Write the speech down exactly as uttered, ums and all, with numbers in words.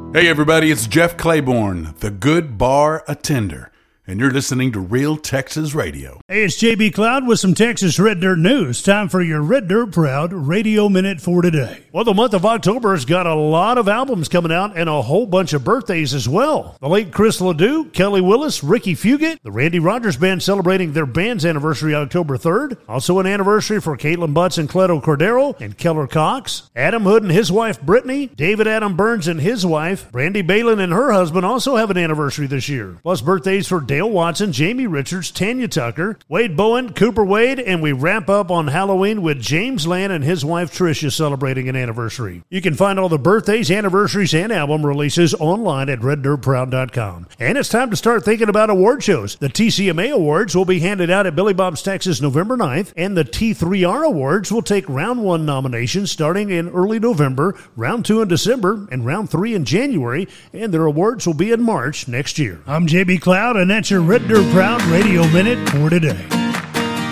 Hey everybody, it's Jeff Claiborne, the Good Bar Attender, and you're listening to Real Texas Radio. Hey, it's J B Cloud with some Texas Red Dirt news. Time for your Red Dirt Proud Radio Minute for today. Well, the month of October has got a lot of albums coming out and a whole bunch of birthdays as well. The late Chris Ledoux, Kelly Willis, Ricky Fugit, the Randy Rogers Band celebrating their band's anniversary October third. Also an anniversary for Caitlin Butts and Cleto Cordero and Keller Cox. Adam Hood and his wife Brittany, David Adam Burns and his wife, Brandy Balin and her husband also have an anniversary this year. Plus birthdays for Dale Watson, Jamie Richards, Tanya Tucker, Wade Bowen, Cooper Wade, and we wrap up on Halloween with James Land and his wife Tricia celebrating an anniversary. You can find all the birthdays, anniversaries, and album releases online at red dirt proud dot com. And it's time to start thinking about award shows. The T C M A Awards will be handed out at Billy Bob's Texas November ninth, and the T three R Awards will take round one nominations starting in early November, round two in December, and round three in January, and their awards will be in March next year. I'm J B Cloud, and that's your Red Dirt Proud Radio Minute for today.